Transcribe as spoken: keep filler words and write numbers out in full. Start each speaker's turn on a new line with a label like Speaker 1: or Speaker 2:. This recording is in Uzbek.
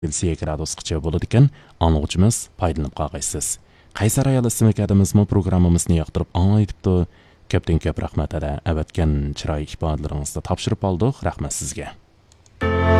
Speaker 1: Bilsiye gradusqacha bo'ladi ekan, anglag'uchimiz foydalanib qolgaysiz. Qaysar ayol ismi kadimizmi programmamizni yoqtirib anglaytibdi. Köpten köp rahmat ada. Avatgan chiroy ifodalaringizni topshirib oldik. Rahmat sizga.